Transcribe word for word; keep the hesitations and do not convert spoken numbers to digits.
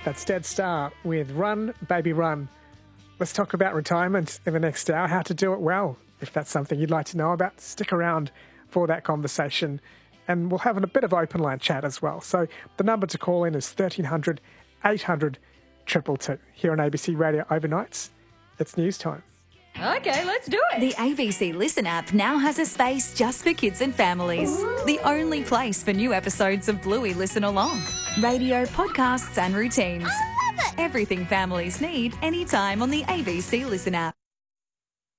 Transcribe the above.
That's Dead Star with Run, Baby Run. Let's talk about retirement in the next hour, how to do it well. If that's something you'd like to know about, stick around for that conversation. And we'll have a bit of open line chat as well. So the number to call in is thirteen hundred, eight hundred, two two two. Here on A B C Radio Overnights, it's news time. Okay, let's do it. The A B C Listen app now has a space just for kids and families. Ooh. The only place for new episodes of Bluey Listen Along. Radio, podcasts and routines. I love it. Everything families need anytime on the A B C Listen app.